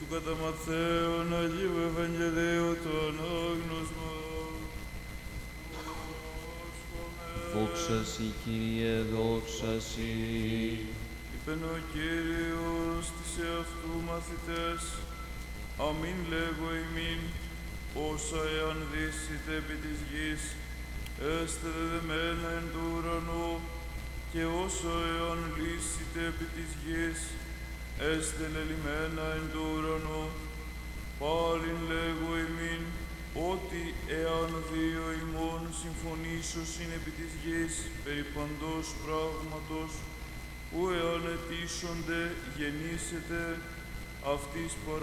κατά Ματθαίον Αγίου Ευαγγελίου το ανάγνωσμα. Δόξα Συ, Κύριε, δόξα Συ. Είπεν ο Κύριος της εαυτού μαθητές, αμήν λέγω ημίν, όσα εάν δύσετε επί της γης, έστε δεδεμένα εν του ουρανού, και όσο εάν λύσετε επί της γης, έστε λελυμένα εν του ουρανού. Πάλιν λέγω ημίν, ότι εάν δύο ημών συμφωνήσωσιν επί της γης, περί παντός πράγματος, που εάν αιτήσονται γεννήσετε αυτής